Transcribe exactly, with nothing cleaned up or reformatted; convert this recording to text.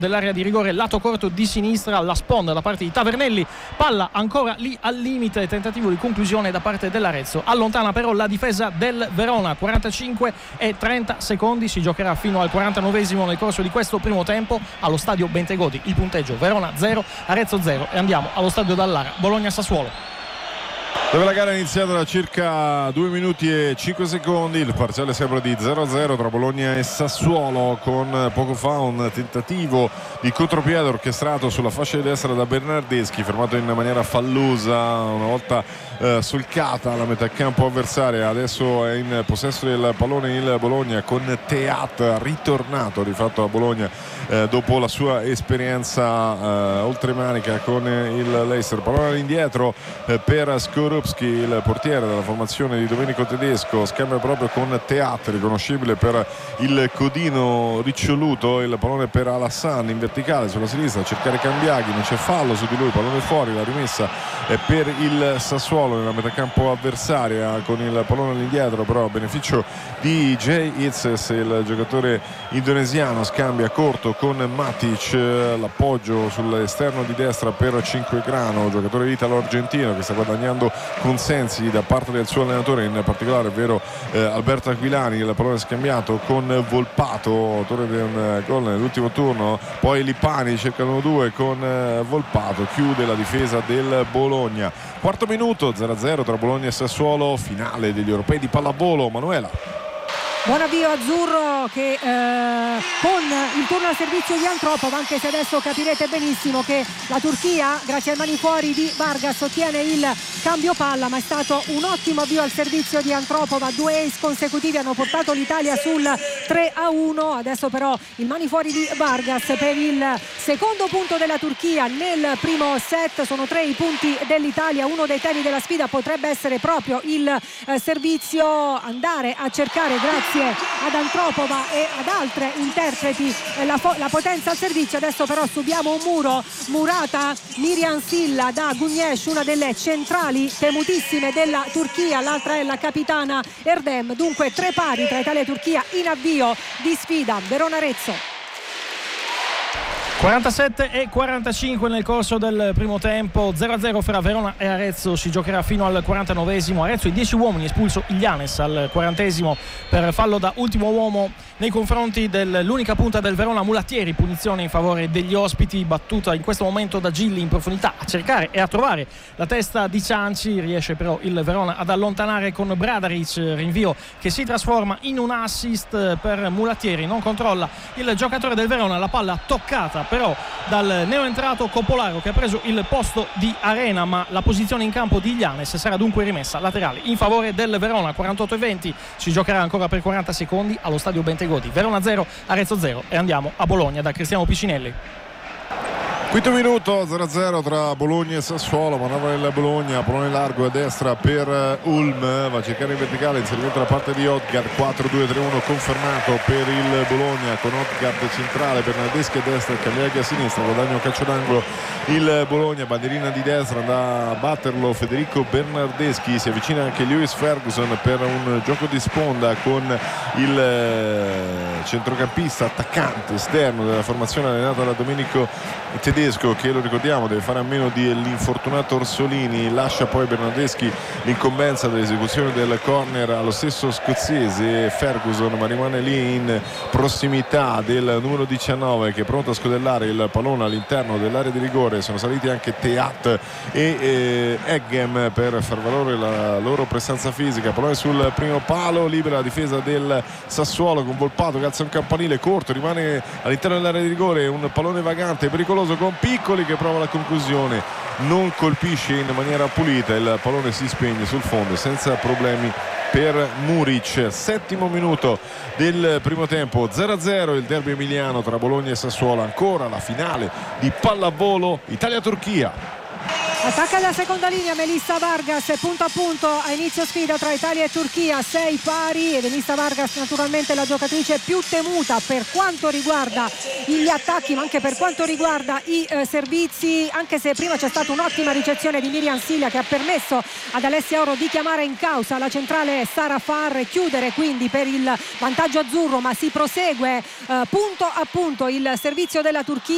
dell'area di rigore lato corto di sinistra, la sponda da parte di Tavernelli, palla ancora lì al limite, tentativo di conclusione da parte dell'Arezzo, allontana però la difesa del Verona. Quarantacinque e trenta secondi, si giocherà fino al quarantanovesimo nel corso di questo primo tempo allo stadio Bentegodi. Il punteggio: Verona zero, Arezzo zero, e andiamo allo stadio Dallara, Bologna-Sassuolo, dove la gara è iniziata da circa due minuti e cinque secondi. Il parziale sembra di zero a zero tra Bologna e Sassuolo, con poco fa un tentativo di contropiede orchestrato sulla fascia di destra da Bernardeschi, fermato in maniera fallosa una volta eh, solcata la metà campo avversaria. Adesso è in possesso del pallone il Bologna, con Teat ritornato di fatto a Bologna eh, dopo la sua esperienza eh, oltremanica con il Leicester. Pallone all'indietro eh, per Skorupski, il portiere della formazione di Domenico Tedesco, scambia proprio con Teat, riconoscibile per il codino riccioluto. Il pallone per Alassane in verticale sulla sinistra a cercare Cambiaghi, non c'è fallo su di lui, pallone fuori, la rimessa è per il Sassuolo nella metacampo avversaria, con il pallone all'indietro però a beneficio di Jay Itzes, il giocatore indonesiano. Scambia corto con Matic, l'appoggio sull'esterno di destra per Cinquegrano, giocatore italo-argentino che sta guadagnando consensi da parte del suo allenatore, in particolare ovvero eh, Alberto Aquilani. Il pallone scambiato con Volpato, autore di un gol nell'ultimo turno. Poi Lipani, cercano due con eh, Volpato, chiude la difesa del Bologna. Quarto minuto, zero a zero tra Bologna e Sassuolo, finale degli europei di pallavolo. Manuela. Buon avvio azzurro che eh, con il turno al servizio di Antropov, anche se adesso capirete benissimo che la Turchia, grazie ai mani fuori di Vargas, ottiene il cambio palla, ma è stato un ottimo avvio al servizio di Antropov. Due ace consecutivi hanno portato l'Italia sul tre a uno. Adesso però il mani fuori di Vargas per il secondo punto della Turchia nel primo set. Sono tre i punti dell'Italia. Uno dei temi della sfida potrebbe essere proprio il eh, servizio, andare a cercare, grazie ad Antropova e ad altre interpreti, la, fo- la potenza al servizio. Adesso però subiamo un muro. Murata Miriam Silla da Gugnesh, una delle centrali temutissime della Turchia, l'altra è la capitana Erdem. Dunque tre pari tra Italia e Turchia in avvio di sfida. Verona-Arezzo. quarantasette e quarantacinque nel corso del primo tempo, zero a zero fra Verona e Arezzo, si giocherà fino al quarantanovesimo. Arezzo i dieci uomini, espulso Ilianes al quarantesimo per fallo da ultimo uomo nei confronti dell'unica punta del Verona, Mulattieri. Punizione in favore degli ospiti, battuta in questo momento da Gilli in profondità a cercare e a trovare la testa di Cianci. Riesce però il Verona ad allontanare con Bradaric, rinvio che si trasforma in un assist per Mulattieri. Non controlla il giocatore del Verona, la palla toccata però dal neoentrato Coppolaro, che ha preso il posto di Arena, ma la posizione in campo di Ilianes sarà dunque rimessa laterale in favore del Verona. Quarantotto e venti, si giocherà ancora per quaranta secondi allo stadio Bentegodi. Verona zero, Arezzo zero, e andiamo a Bologna da Cristiano Piscinelli. Quinto minuto, zero a zero tra Bologna e Sassuolo. Manovra del Bologna, pallone largo a destra per Ulm, va a cercare in verticale, inserimento da parte di Odgaard. Quattro due tre uno confermato per il Bologna, con Odgaard centrale, Bernardeschi a destra e Cambiaghi a sinistra. Guadagno calcio d'angolo il Bologna, bandierina di destra da batterlo Federico Bernardeschi. Si avvicina anche Lewis Ferguson per un gioco di sponda con il centrocampista attaccante esterno della formazione allenata da Domenico Tedesco, che lo ricordiamo deve fare a meno dell'infortunato Orsolini. Lascia poi Bernardeschi l'incombenza dell'esecuzione del corner allo stesso scozzese Ferguson, ma rimane lì in prossimità del numero diciannove, che è pronto a scodellare il pallone all'interno dell'area di rigore. Sono saliti anche Teat e eh, Eggem per far valore la loro presenza fisica. Pallone sul primo palo, libera la difesa del Sassuolo con Volpato che alza un campanile corto, rimane all'interno dell'area di rigore. Un pallone vagante pericoloso con Piccoli che prova la conclusione, non colpisce in maniera pulita, il pallone si spegne sul fondo senza problemi per Muric. Settimo minuto del primo tempo, zero a zero il derby emiliano tra Bologna e Sassuolo. Ancora la finale di pallavolo Italia-Turchia. Attacca la seconda linea Melissa Vargas, punto a punto a inizio sfida tra Italia e Turchia, sei pari, e Melissa Vargas naturalmente la giocatrice più temuta per quanto riguarda gli attacchi, ma anche per quanto riguarda i eh, servizi, anche se prima c'è stata un'ottima ricezione di Miriam Silia che ha permesso ad Alessia Oro di chiamare in causa la centrale Sara Farr e chiudere quindi per il vantaggio azzurro, ma si prosegue eh, punto a punto il servizio della Turchia.